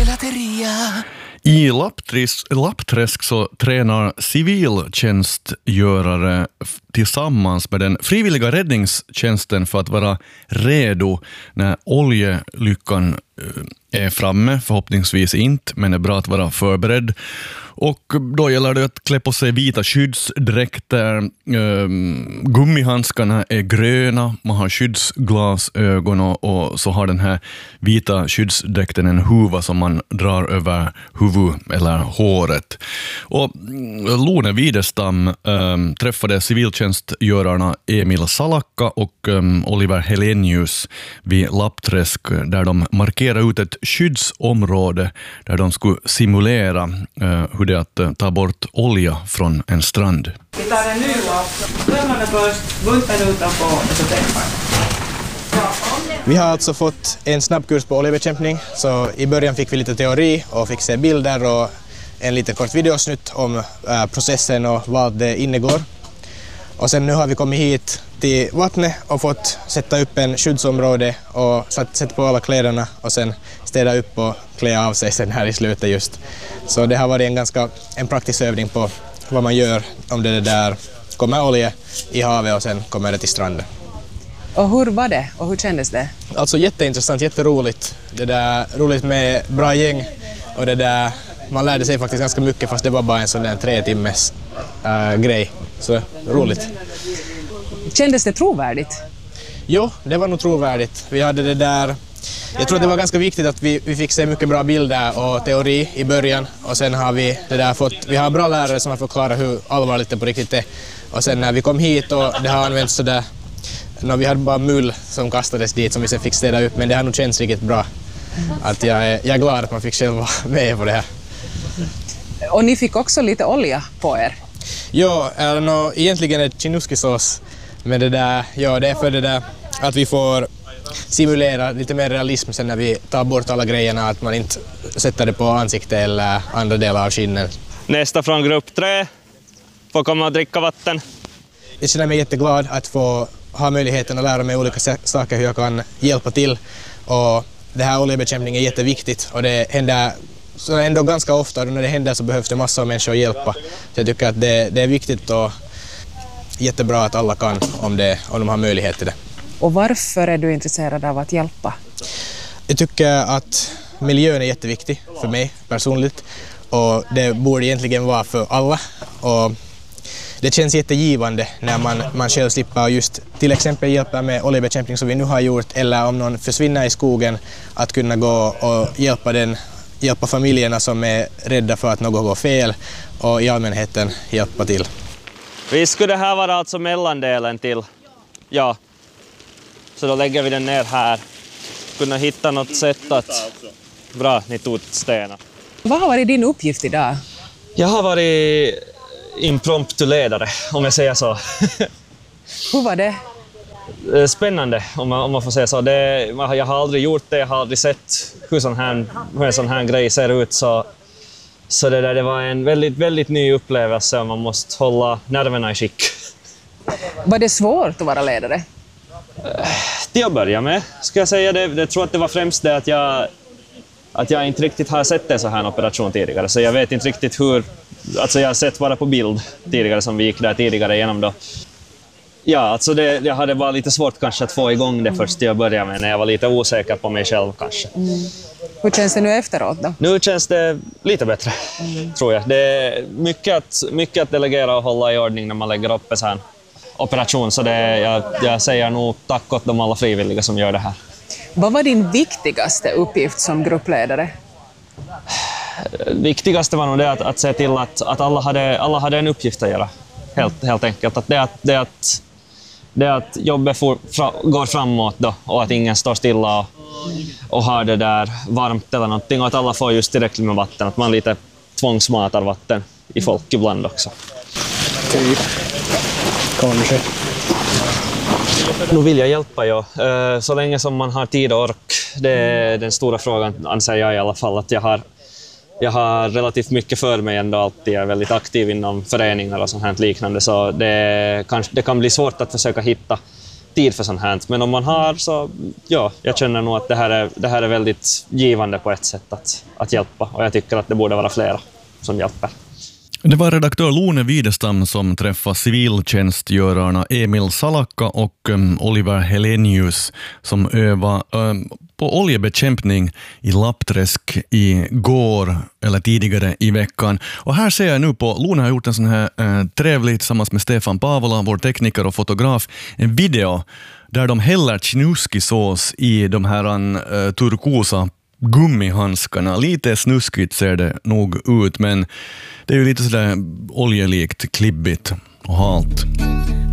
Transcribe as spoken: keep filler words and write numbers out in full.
Pirateria. I Lappträsk, Lappträsk så tränar civiltjänstgörare f- tillsammans med den frivilliga räddningstjänsten för att vara redo när oljelyckan eh, är framme. Förhoppningsvis inte, men det är bra att vara förberedd. Och då gäller det att klä på sig vita skyddsdräkter. Eh, gummihandskarna är gröna, man har skyddsglasögon och, och så har den här vita skyddsdräkten en huva som man drar över huvud eller håret. Och Lone Widestam eh, träffade civiltjänstgörarna Emil Salakka och eh, Oliver Helenius vid Lappträsk där de markerar ut ett skyddsområde där de skulle simulera eh, hur det är att eh, ta bort olja från en strand. Vi tar en ny lapp. Strömmarna först, bunten utanpå och så tejpar. Vi har alltså fått en snabbkurs på oljebekämpning, så i början fick vi lite teori och fick se bilder och en liten kort videosnutt om äh, processen och vad det innegår. Och sen nu har vi kommit hit till vattnet och fått sätta upp en skyddsområde och sätta på alla kläderna och sen städa upp och klä av sig sen här i slutet just. Så det har varit en ganska en praktisk övning på vad man gör om det där kommer olja i havet och sen kommer det till stranden. Och hur var det och hur kändes det? Alltså jätteintressant, jätteroligt. Det där roligt med bra gäng och det där man lärde sig faktiskt ganska mycket fast det var bara en sån där tre timmes äh, grej. Så roligt. Kändes det trovärdigt? Jo, det var nog trovärdigt. Vi hade det där. Jag tror att det var ganska viktigt att vi, vi fick se mycket bra bilder och teori i början och sen har vi det där fått, vi har bra lärare som har förklarat hur allvarligt det på riktigt är. Och sen när vi kom hit och det har använts så där, när vi hade bara mull som kastades dit som vi sen fick städa upp, men det har nog känts riktigt bra. Att jag är, jag är glad att man fick själv vara med på det här. Och ni fick också lite olja på er? Ja, no, egentligen är det chinookisås, men det där, ja, det är för det där att vi får simulera lite mer realism sen när vi tar bort alla grejerna, att man inte sätter det på ansiktet eller andra delar av skinnen. Nästa från grupp tre får komma och dricka vatten. Jag känner mig jätteglad att få ha möjligheten att lära mig olika saker hur jag kan hjälpa till. Och det här oljebekämpningen är jätteviktigt och det händer så ändå ganska ofta, och när det händer så behövs det massor av människor att hjälpa. Så jag tycker att det, det är viktigt och jättebra att alla kan om, det, om de har möjlighet till det. Och varför är du intresserad av att hjälpa? Jag tycker att miljön är jätteviktig för mig personligt och det borde egentligen vara för alla. Och det känns jättegivande när man, man själv slipper just till exempel hjälpa med oljebekämpning som vi nu har gjort, eller om någon försvinner i skogen att kunna gå och hjälpa, den, hjälpa familjerna som är rädda för att något går fel och i allmänheten hjälpa till. Vi skulle det här vara alltså mellandelen till, ja, så då lägger vi den ner här. Kunna hitta något sätt att, bra, ni tog stenar. Vad har varit din uppgift idag? Jag har varit impromptu-ledare, om jag säger så. Hur var det? Spännande, om man, om man får säga så. Det, jag har aldrig gjort det, jag har aldrig sett hur, sån här, hur en sån här grej ser ut. Så, så det, där, det var en väldigt, väldigt ny upplevelse och man måste hålla nerverna i skick. Var det svårt att vara ledare? Till att börja med, ska jag säga det. Jag tror att det var främst det att jag, att jag inte riktigt har sett en sån här operation tidigare. Så jag vet inte riktigt hur. Alltså jag har sett bara på bild tidigare som vi gick där tidigare igenom då. Ja, alltså det, jag hade bara lite svårt kanske att få igång det först till att börja med när jag var lite osäker på mig själv kanske. Mm. Hur känns det nu efteråt då? Nu känns det lite bättre, mm. tror jag. Det är mycket att, mycket att delegera och hålla i ordning när man lägger upp en sån här operation. Så det, jag, jag säger nog tack åt de alla frivilliga som gör det här. Vad var din viktigaste uppgift som gruppledare? Viktigaste var nog det att, att se till att, att alla, hade, alla hade en uppgift att göra. Helt, helt enkelt. Att det, att, det, att, det att jobbet for, fra, går framåt då, och att ingen står stilla och, och har det där varmt eller någonting. Och att alla får just tillräckligt med vatten. Att man lite tvångsmatar vatten i folk ibland också. Typ. Kanske. Nu vill jag hjälpa, ja. Så länge som man har tid och ork. Det är den stora frågan, anser jag i alla fall. Att jag har, jag har relativt mycket för mig ändå alltid. Jag är väldigt aktiv inom föreningar och sånt här liknande. Så det kan, det kan bli svårt att försöka hitta tid för sånt här. Men om man har så, ja, jag känner nog att det här är, det här är väldigt givande på ett sätt att, att hjälpa. Och jag tycker att det borde vara flera som hjälper. Det var redaktör Lone Widestam som träffade civiltjänstgörarna Emil Salakka och um, Oliver Helenius som övade um, på oljebekämpning i Lappträsk igår eller tidigare i veckan. Och här ser jag nu på, Lone har gjort en sån här uh, trevlig tillsammans med Stefan Pavola, vår tekniker och fotograf, en video där de häller chnuskisås i de här uh, turkosa gummihandskarna. Lite snuskigt ser det nog ut, men det är ju lite sådär oljelikt, klibbigt och halt.